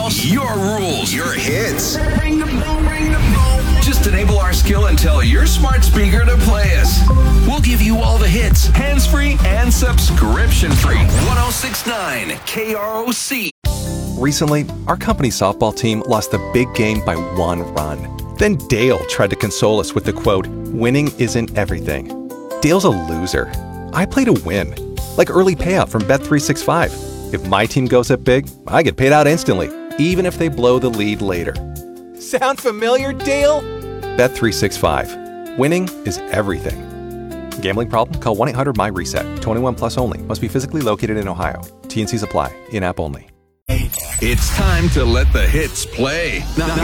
house, your rules, Your hits. Just enable our skill and tell your smart speaker to play us. We'll give you all the hits, hands-free and subscription-free. 106.9 KROC. Recently, our company softball team lost the big game by 1 run. Then Dale tried to console us with the quote, "Winning isn't everything." Dale's a loser. I play to win. Like early payout from Bet365. If my team goes up big, I get paid out instantly, even if they blow the lead later. Sound familiar, Dale? Bet365. Winning is everything. Gambling problem? Call 1-800-MY-RESET. 21 plus only. Must be physically located in Ohio. T&Cs apply. In-app only. It's time to let the hits play. Now